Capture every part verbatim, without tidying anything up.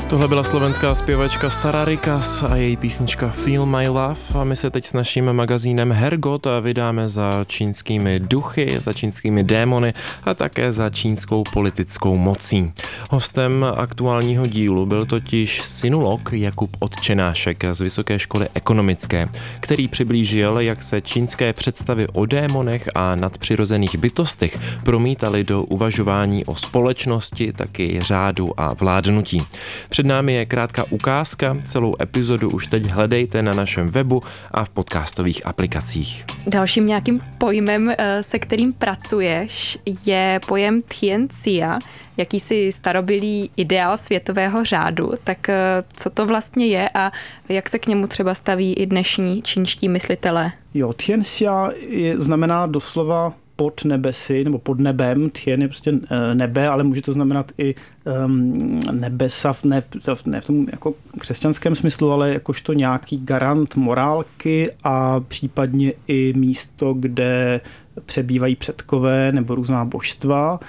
Tohle byla slovenská zpěvačka Sara Rikas a její písnička Feel My Love a my se teď s naším magazínem Hergot vydáme za čínskými duchy, za čínskými démony a také za čínskou politickou mocí. Hostem aktuálního dílu byl totiž sinulog Jakub Odčenášek z Vysoké školy ekonomické, který přiblížil, jak se čínské představy o démonech a nadpřirozených bytostech promítaly do uvažování o společnosti, taky řádu a vládnutí. Před námi je krátká ukázka, celou epizodu už teď hledejte na našem webu a v podcastových aplikacích. Dalším nějakým pojmem, se kterým pracuješ, je pojem Tianxia, jakýsi starobylý ideál světového řádu. Tak co to vlastně je a jak se k němu třeba staví i dnešní čínští myslitelé? Jo, Tianxia je, znamená doslova pod nebesy, nebo pod nebem, tien je prostě nebe, ale může to znamenat i um, nebesa, ne, ne v tom jako křesťanském smyslu, ale jakožto nějaký garant morálky a případně i místo, kde přebývají předkové nebo různá božstva.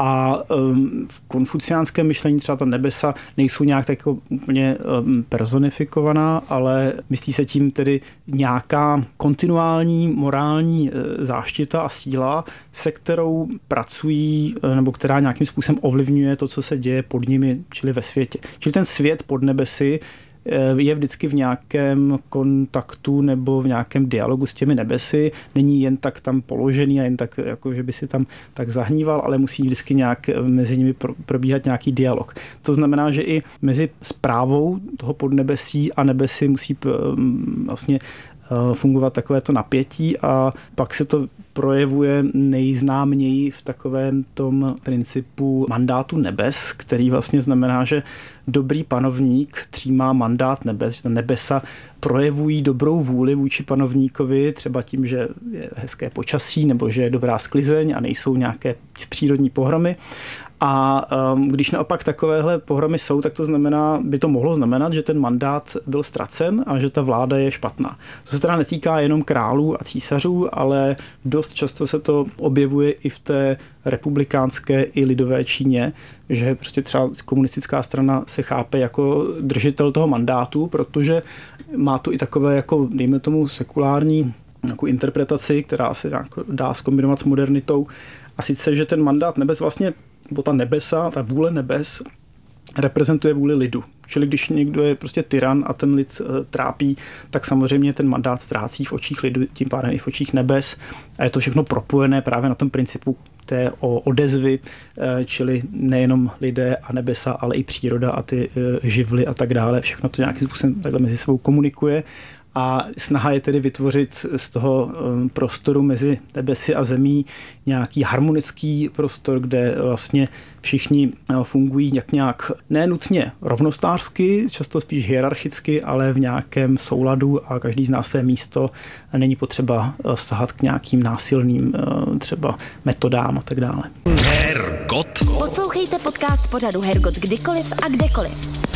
A um, v konfuciánském myšlení třeba ta nebesa nejsou nějak tak jako úplně um, personifikovaná, ale myslí se tím tedy nějaká kontinuální morální e, záštita a síla, se kterou pracují e, nebo která nějakým způsobem ovlivňuje to, co se děje pod nimi, čili ve světě. Čili ten svět pod nebesy je vždycky v nějakém kontaktu nebo v nějakém dialogu s těmi nebesy. Není jen tak tam položený a jen tak, jako, že by si tam tak zahníval, ale musí vždycky nějak mezi nimi probíhat nějaký dialog. To znamená, že i mezi správou toho podnebesí a nebesy musí vlastně fungovat takovéto napětí a pak se to projevuje nejznáměji v takovém tom principu mandátu nebes, který vlastně znamená, že dobrý panovník třímá mandát nebes, že ta nebesa projevují dobrou vůli vůči panovníkovi, třeba tím, že je hezké počasí nebo že je dobrá sklizeň a nejsou nějaké přírodní pohromy. A um, když naopak takovéhle pohromy jsou, tak to znamená, by to mohlo znamenat, že ten mandát byl ztracen a že ta vláda je špatná. To se teda netýká jenom králů a císařů, ale dost často se to objevuje i v té republikánské i lidové Číně, že prostě třeba komunistická strana se chápe jako držitel toho mandátu, protože má tu i takové jako, dejme tomu, sekulární jako interpretaci, která se dá zkombinovat s modernitou. A sice, že ten mandát nebes vlastně nebo ta nebesa, ta vůle nebes reprezentuje vůli lidu. Čili když někdo je prostě tyran a ten lid trápí, tak samozřejmě ten mandát ztrácí v očích lidu, tím pádem i v očích nebes. A je to všechno propojené právě na tom principu té odezvy, čili nejenom lidé a nebesa, ale i příroda a ty živly a tak dále. Všechno to nějakým způsobem takhle mezi sebou komunikuje. A snaha je tedy vytvořit z toho prostoru mezi nebesy a zemí nějaký harmonický prostor, kde vlastně všichni fungují jak nějak nenutně rovnostářsky, často spíš hierarchicky, ale v nějakém souladu a každý zná své místo. Není potřeba sahat k nějakým násilným třeba metodám a tak dále. Hergot. Poslouchejte podcast pořadu Hergot kdykoliv a kdekoliv.